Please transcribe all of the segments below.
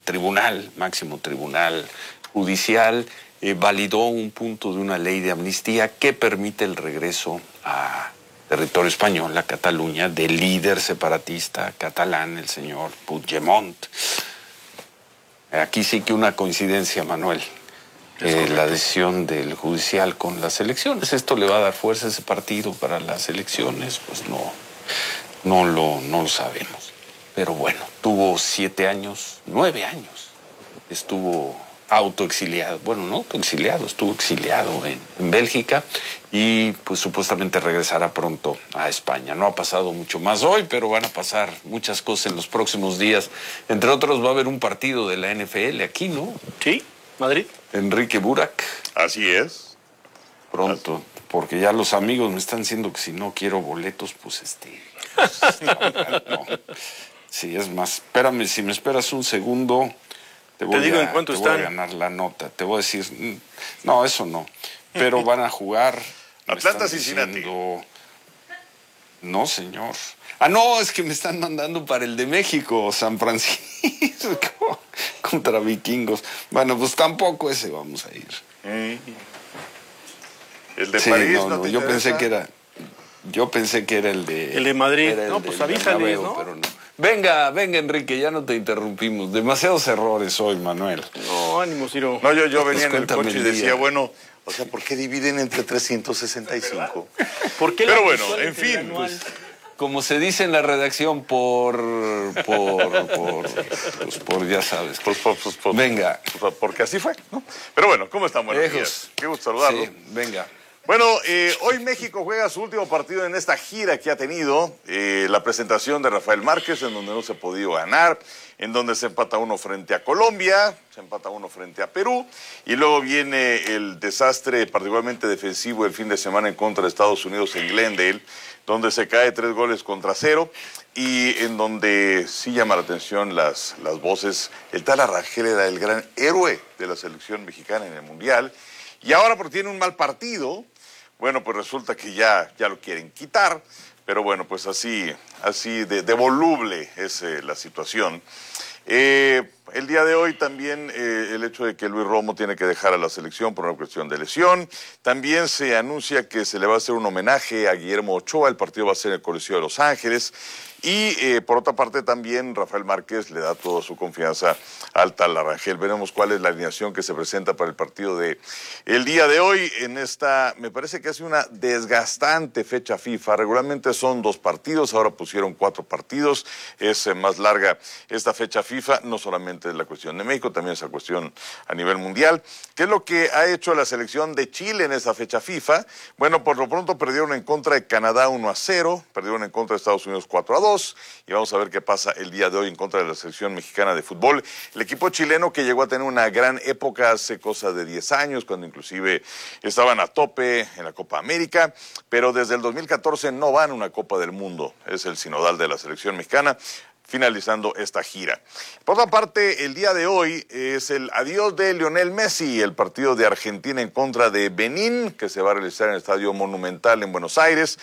tribunal, máximo tribunal judicial, validó un punto de una ley de amnistía que permite el regreso a territorio español, a Cataluña, del líder separatista catalán, el señor Puigdemont. Aquí sí que una coincidencia, Manuel. La decisión del judicial con las elecciones. ¿Esto le va a dar fuerza a ese partido para las elecciones? Pues no lo sabemos. Pero bueno, tuvo 9 años. Estuvo autoexiliado. Bueno, no autoexiliado, estuvo exiliado en Bélgica y pues supuestamente regresará pronto a España. No ha pasado mucho más hoy, pero van a pasar muchas cosas en los próximos días. Entre otros va a haber un partido de la NFL aquí, ¿no? Sí, Madrid. Enrique Burak. Así es. Pronto, porque ya los amigos me están diciendo que si no quiero boletos, pues no. Sí, es más, espérame, si me esperas un segundo, te digo en cuánto están. Voy a ganar la nota. Te voy a decir, no, eso no. Pero van a jugar. Atlanta, Cincinnati. No, señor. No, es que me están mandando para el de México, San Francisco, contra Vikingos. Bueno, pues tampoco ese vamos a ir. El de París, no, te yo interesa? pensé que era el de... El de Madrid. No, pues avísales, ¿no? Pero no. Venga, Enrique, ya no te interrumpimos. Demasiados errores hoy, Manuel. No, ánimo, Ciro. No, yo venía en el Cuéntame coche y el decía, día. bueno, o sea, ¿por qué dividen entre 365? ¿Por qué Pero la bueno, mensual en entre fin, el anual? pues, Como se dice en la redacción, por ya sabes. Venga. Porque así fue, ¿no? Pero bueno, ¿cómo están? Buenos días. Qué gusto saludarlos. Sí, venga. Bueno, hoy México juega su último partido en esta gira que ha tenido, la presentación de Rafael Márquez, en donde no se ha podido ganar, en donde se empata uno frente a Colombia, se empata uno frente a Perú, y luego viene el desastre particularmente defensivo el fin de semana en contra de Estados Unidos en Glendale, donde se cae 3-0, y en donde sí llama la atención las voces. El tal Arrangel era el gran héroe de la selección mexicana en el Mundial, y ahora porque tiene un mal partido, bueno, pues resulta que ya lo quieren quitar, pero bueno, pues así de voluble es la situación. El día de hoy también el hecho de que Luis Romo tiene que dejar a la selección por una cuestión de lesión. También se anuncia que se le va a hacer un homenaje a Guillermo Ochoa. El partido va a ser en el Coliseo de Los Ángeles. Y por otra parte también Rafael Márquez le da toda su confianza al tal Arrangel. Veremos cuál es la alineación que se presenta para el partido de el día de hoy en esta, me parece que hace una desgastante fecha FIFA. Regularmente son 2 partidos, ahora pusieron 4 partidos. Es más larga esta fecha FIFA, no solamente es la cuestión de México, también es la cuestión a nivel mundial. ¿Qué es lo que ha hecho la selección de Chile en esa fecha FIFA? Bueno, por lo pronto perdieron en contra de Canadá 1-0, perdieron en contra de Estados Unidos 4-2. Y vamos a ver qué pasa el día de hoy en contra de la selección mexicana de fútbol. El equipo chileno que llegó a tener una gran época hace cosa de 10 años, cuando inclusive estaban a tope en la Copa América, pero desde el 2014 no van a una Copa del Mundo. Es el sinodal de la selección mexicana, finalizando esta gira. Por otra parte, el día de hoy es el adiós de Lionel Messi, el partido de Argentina en contra de Benín, que se va a realizar en el Estadio Monumental en Buenos Aires.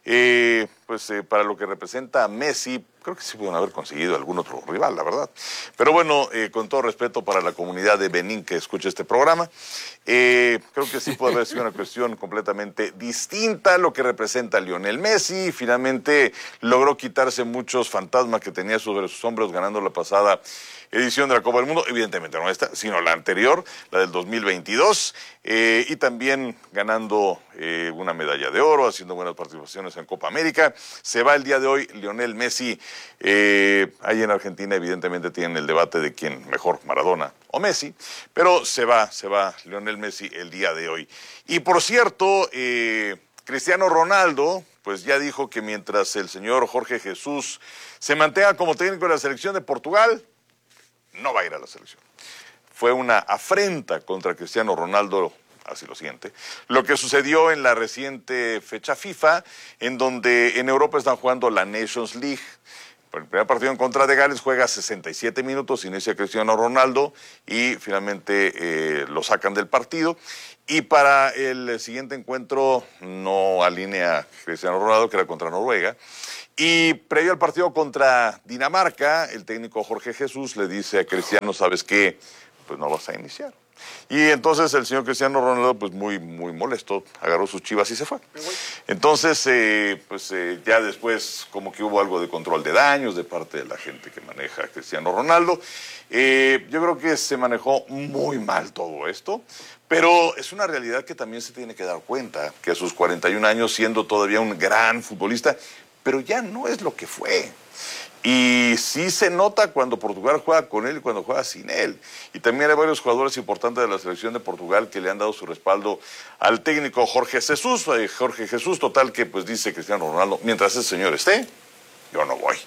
Para lo que representa a Messi, creo que sí pudieron haber conseguido algún otro rival, la verdad. Pero bueno, con todo respeto para la comunidad de Benín que escucha este programa, creo que sí puede haber sido una cuestión completamente distinta lo que representa a Lionel Messi. Finalmente logró quitarse muchos fantasmas que tenía sobre sus hombros ganando la pasada edición de la Copa del Mundo, evidentemente no esta, sino la anterior, la del 2022, y también ganando una medalla de oro, haciendo buenas participaciones en Copa América. Se va el día de hoy Lionel Messi. Ahí en Argentina evidentemente tienen el debate de quién mejor, Maradona o Messi, pero se va Lionel Messi el día de hoy. Y por cierto, Cristiano Ronaldo pues ya dijo que mientras el señor Jorge Jesús se mantenga como técnico de la selección de Portugal, no va a ir a la selección. Fue una afrenta contra Cristiano Ronaldo, así lo siente, lo que sucedió en la reciente fecha FIFA, en donde en Europa están jugando la Nations League. el primer partido en contra de Gales juega 67 minutos, inicia Cristiano Ronaldo y finalmente lo sacan del partido. Y para el siguiente encuentro no alinea Cristiano Ronaldo, que era contra Noruega. Y previo al partido contra Dinamarca, el técnico Jorge Jesús le dice a Cristiano, ¿sabes qué? Pues no vas a iniciar. Y entonces el señor Cristiano Ronaldo, pues muy molesto, agarró sus chivas y se fue. Entonces, ya después como que hubo algo de control de daños de parte de la gente que maneja a Cristiano Ronaldo. Yo creo que se manejó muy mal todo esto, pero es una realidad que también se tiene que dar cuenta, que a sus 41 años, siendo todavía un gran futbolista, pero ya no es lo que fue. Y sí se nota cuando Portugal juega con él y cuando juega sin él. Y también hay varios jugadores importantes de la selección de Portugal que le han dado su respaldo al técnico Jorge Jesús. Total, que pues dice Cristiano Ronaldo, mientras ese señor esté, yo no voy.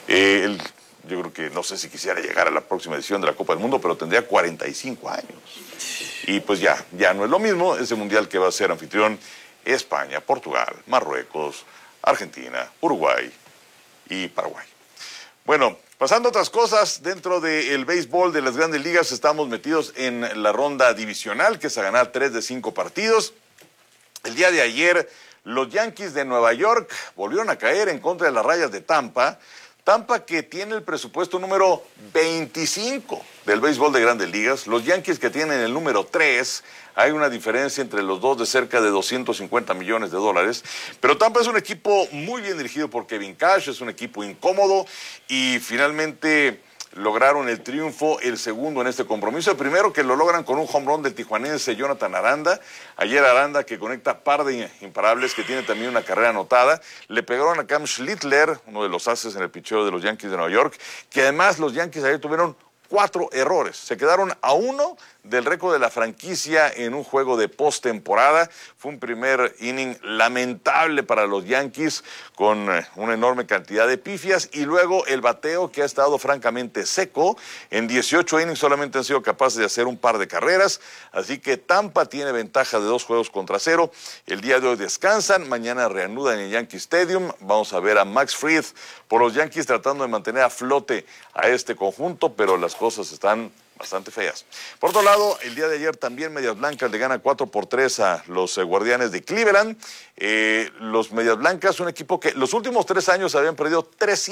Yo creo que no sé si quisiera llegar a la próxima edición de la Copa del Mundo, pero tendría 45 años. Y pues ya no es lo mismo. Ese mundial que va a ser anfitrión España, Portugal, Marruecos, Argentina, Uruguay y Paraguay. Bueno, pasando a otras cosas, dentro del béisbol de las grandes ligas estamos metidos en la ronda divisional, que es a ganar 3 de 5 partidos. El día de ayer, los Yankees de Nueva York volvieron a caer en contra de las Rayas de Tampa. Tampa, que tiene el presupuesto número 25 del béisbol de grandes ligas. Los Yankees, que tienen el número 3. Hay una diferencia entre los dos de cerca de $250 millones. Pero Tampa es un equipo muy bien dirigido por Kevin Cash, es un equipo incómodo y finalmente lograron el triunfo, el segundo en este compromiso. El primero que lo logran con un home run del tijuanense Jonathan Aranda. Ayer Aranda, que conecta par de imparables, que tiene también una carrera anotada. Le pegaron a Cam Schlittler, uno de los ases en el picheo de los Yankees de Nueva York, que además los Yankees ayer tuvieron 4 errores. Se quedaron a 1 del récord de la franquicia en un juego de postemporada. Fue un primer inning lamentable para los Yankees con una enorme cantidad de pifias y luego el bateo, que ha estado francamente seco. En 18 innings solamente han sido capaces de hacer un par de carreras, así que Tampa tiene ventaja de 2 juegos contra 0. El día de hoy descansan, mañana reanudan en Yankee Stadium. Vamos a ver a Max Fried por los Yankees tratando de mantener a flote a este conjunto, pero las cosas están bastante feas. Por otro lado, el día de ayer también Medias Blancas le gana 4-3 a los Guardianes de Cleveland. Los Medias Blancas, un equipo que los últimos 3 años habían perdido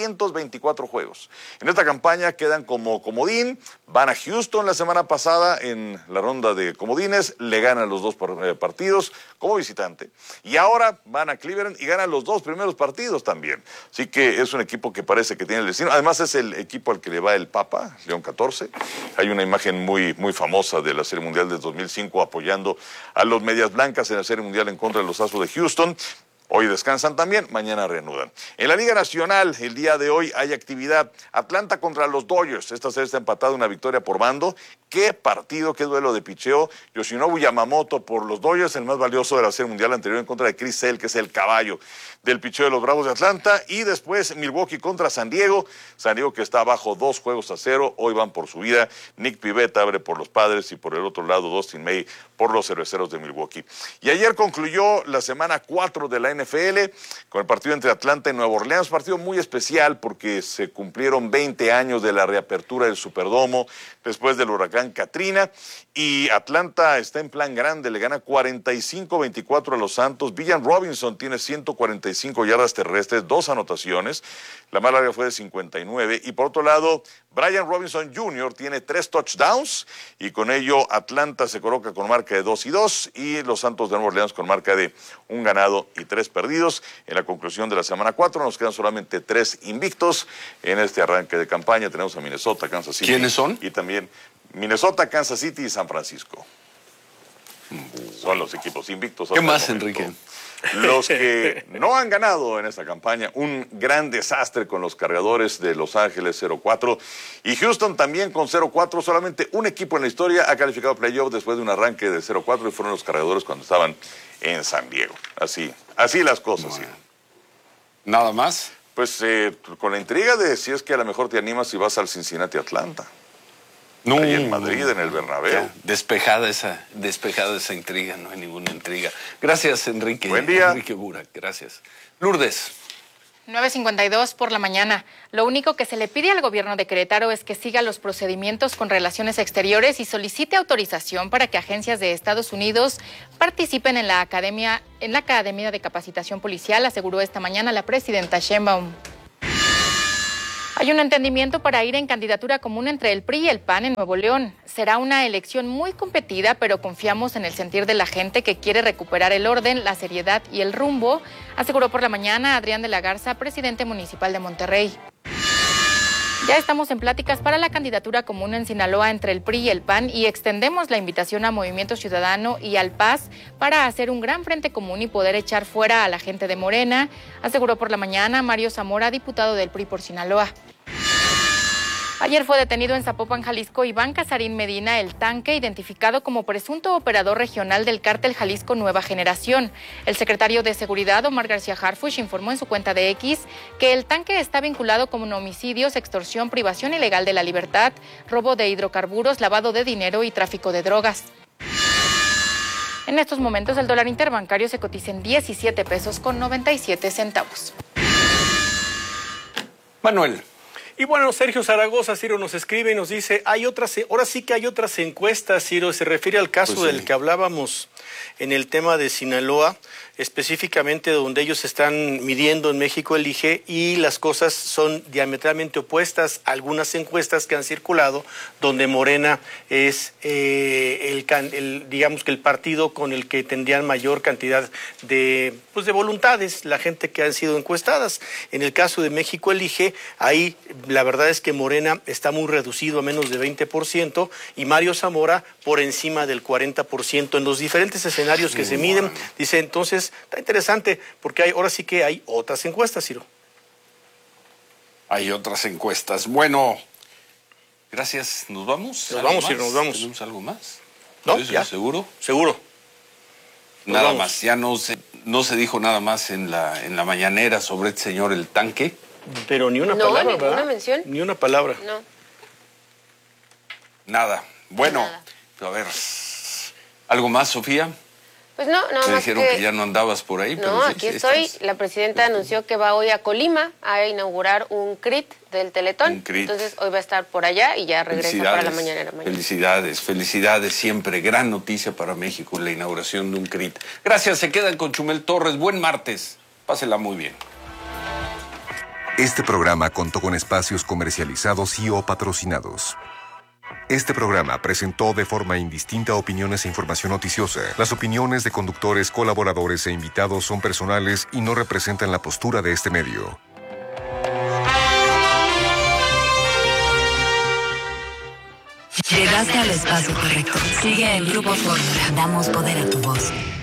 324 juegos. En esta campaña quedan como comodín, van a Houston la semana pasada en la ronda de comodines, le ganan los 2 partidos como visitante. Y ahora van a Cleveland y ganan los 2 primeros partidos también. Así que es un equipo que parece que tiene el destino. Además es el equipo al que le va el Papa, León 14. Hay una imagen muy famosa de la Serie Mundial de 2005 apoyando a los Medias Blancas en la Serie Mundial en contra de los Astros de Houston. Hoy descansan también, mañana reanudan. En la Liga Nacional, el día de hoy hay actividad. Atlanta contra los Dodgers. Esta serie está empatada, una victoria por bando. Qué partido, qué duelo de picheo. Yoshinobu Yamamoto por los Dodgers, el más valioso de la Serie Mundial anterior en contra de Chris Sale, que es el caballo del picheo de los Bravos de Atlanta. Y después Milwaukee contra San Diego. San Diego, que está abajo 2-0. Hoy van por su vida. Nick Pivett abre por los Padres y por el otro lado Dustin May por los Cerveceros de Milwaukee. Y ayer concluyó la semana 4 de la NFL con el partido entre Atlanta y Nueva Orleans, partido muy especial porque se cumplieron 20 años de la reapertura del Superdomo después del huracán Katrina y Atlanta está en plan grande, le gana 45-24 a los Santos. Villan Robinson tiene 145 yardas terrestres, 2 anotaciones, la más larga fue de 59 y por otro lado Brian Robinson Jr. tiene 3 touchdowns y con ello Atlanta se coloca con marca de 2-2 y los Santos de Nueva Orleans con marca de 1 ganado y 3 perdidos. En la conclusión de la semana 4 nos quedan solamente 3 invictos en este arranque de campaña. Tenemos a Minnesota, Kansas City. ¿Quiénes son? Y también Minnesota, Kansas City y San Francisco. Son los equipos invictos. ¿Qué más, Enrique? Los que no han ganado en esta campaña, un gran desastre con los Cargadores de Los Ángeles 0-4 y Houston también con 0-4, solamente un equipo en la historia ha calificado playoff después de un arranque de 0-4 y fueron los Cargadores cuando estaban en San Diego. Así las cosas. Bueno. ¿Nada más? Pues con la intriga de si es que a lo mejor te animas y vas al Cincinnati Atlanta. No, ahí en Madrid, en el Bernabéu. Ya, despejada esa intriga, no hay ninguna intriga. Gracias, Enrique. Buen día. Enrique Burak, gracias. Lourdes. 9:52 por la mañana. Lo único que se le pide al gobierno de Querétaro es que siga los procedimientos con relaciones exteriores y solicite autorización para que agencias de Estados Unidos participen en la Academia de Capacitación Policial, aseguró esta mañana la presidenta Sheinbaum. Hay un entendimiento para ir en candidatura común entre el PRI y el PAN en Nuevo León. Será una elección muy competida, pero confiamos en el sentir de la gente que quiere recuperar el orden, la seriedad y el rumbo, aseguró por la mañana Adrián de la Garza, presidente municipal de Monterrey. Ya estamos en pláticas para la candidatura común en Sinaloa entre el PRI y el PAN y extendemos la invitación a Movimiento Ciudadano y al PAS para hacer un gran frente común y poder echar fuera a la gente de Morena, aseguró por la mañana Mario Zamora, diputado del PRI por Sinaloa. Ayer fue detenido en Zapopan, Jalisco, Iván Casarín Medina, el Tanque, identificado como presunto operador regional del cártel Jalisco Nueva Generación. El secretario de Seguridad, Omar García Harfuch, informó en su cuenta de X que el Tanque está vinculado con homicidios, extorsión, privación ilegal de la libertad, robo de hidrocarburos, lavado de dinero y tráfico de drogas. En estos momentos el dólar interbancario se cotiza en 17 pesos con 97 centavos. Manuel. Y bueno, Sergio Zaragoza, Ciro, nos escribe y nos dice, ahora sí que hay otras encuestas, Ciro, se refiere al caso del que hablábamos en el tema de Sinaloa, específicamente donde ellos están midiendo en México Elige y las cosas son diametralmente opuestas a algunas encuestas que han circulado donde Morena es digamos que el partido con el que tendrían mayor cantidad de voluntades, la gente que han sido encuestadas. En el caso de México Elige, ahí la verdad es que Morena está muy reducido a menos de 20% y Mario Zamora por encima del 40% en los diferentes escenarios que se miden. Dice, entonces, está interesante porque ahora sí que hay otras encuestas, Ciro. Hay otras encuestas. Bueno, gracias. ¿Nos vamos? Nos vamos, Ciro, nos vamos. ¿Tenemos algo más? ¿No? ¿Ya? ¿Seguro? Seguro. Nada más. Ya no se dijo nada más en la mañanera sobre el señor El Tanque. Pero ni una palabra, ¿verdad? ¿Ninguna mención? Ni una palabra. No. Nada. Bueno, Nada. A ver, ¿algo más, Sofía? Pues no, nada Me más dijeron que ya no andabas por ahí. No, pero sí, aquí sí estoy. estás. La presidenta anunció que va hoy a Colima a inaugurar un CRIT del Teletón. Un CRIT. Entonces hoy va a estar por allá y ya regresa para la mañanera mañana. Felicidades siempre. Gran noticia para México, la inauguración de un CRIT. Gracias, se quedan con Chumel Torres. Buen martes. Pásela muy bien. Este programa contó con espacios comercializados y o patrocinados. Este programa presentó de forma indistinta opiniones e información noticiosa. Las opiniones de conductores, colaboradores e invitados son personales y no representan la postura de este medio. Llegaste al espacio correcto. Sigue el Grupo Fórmula. Damos poder a tu voz.